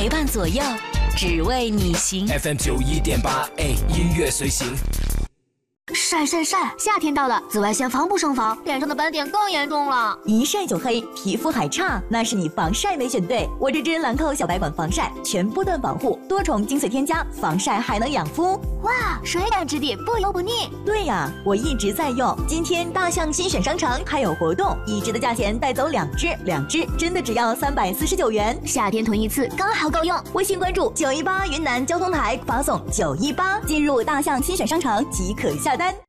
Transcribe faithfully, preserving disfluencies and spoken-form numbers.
陪伴左右，只为你行。 F M 九一点八，哎，音乐随行。 晒晒晒！夏天到了，紫外线防不胜防，脸上的斑点更严重了。 一晒就黑，皮肤还差，那是你防晒没选对。我这支兰蔻小白管防晒，全波段保护，多重精粹添加，防晒还能养肤。 哇，水感质地，不油不腻。 对呀，我一直在用。今天大象新选商城还有活动，一支的价钱带走两支，两支真的只要三百四十九元。 夏天囤一次刚好够用。 微信关注九一八云南交通台，发送九一八，进入大象新选商城即可下单。